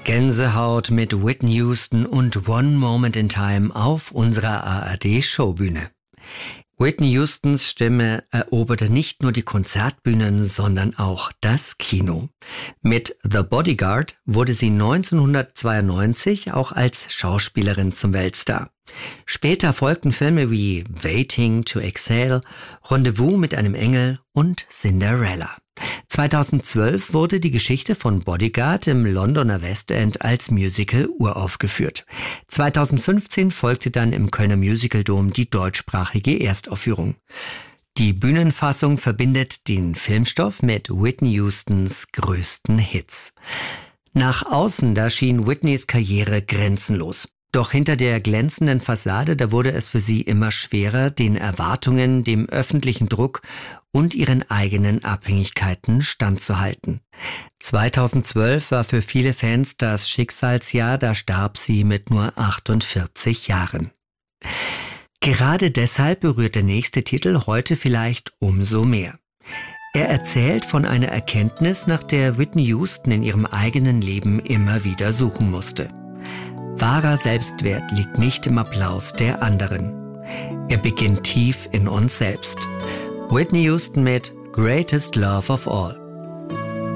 Gänsehaut mit Whitney Houston und One Moment in Time auf unserer ARD-Showbühne. Whitney Houstons Stimme eroberte nicht nur die Konzertbühnen, sondern auch das Kino. Mit The Bodyguard wurde sie 1992 auch als Schauspielerin zum Weltstar. Später folgten Filme wie Waiting to Exhale, Rendezvous mit einem Engel und Cinderella. 2012 wurde die Geschichte von Bodyguard im Londoner West End als Musical uraufgeführt. 2015 folgte dann im Kölner Musical Dome die deutschsprachige Erstaufführung. Die Bühnenfassung verbindet den Filmstoff mit Whitney Houstons größten Hits. Nach außen, da schien Whitneys Karriere grenzenlos. Doch hinter der glänzenden Fassade, da wurde es für sie immer schwerer, den Erwartungen, dem öffentlichen Druck und ihren eigenen Abhängigkeiten standzuhalten. 2012 war für viele Fans das Schicksalsjahr, da starb sie mit nur 48 Jahren. Gerade deshalb berührt der nächste Titel heute vielleicht umso mehr. Er erzählt von einer Erkenntnis, nach der Whitney Houston in ihrem eigenen Leben immer wieder suchen musste. Wahrer Selbstwert liegt nicht im Applaus der anderen. Er beginnt tief in uns selbst. Whitney Houston mit Greatest Love of All.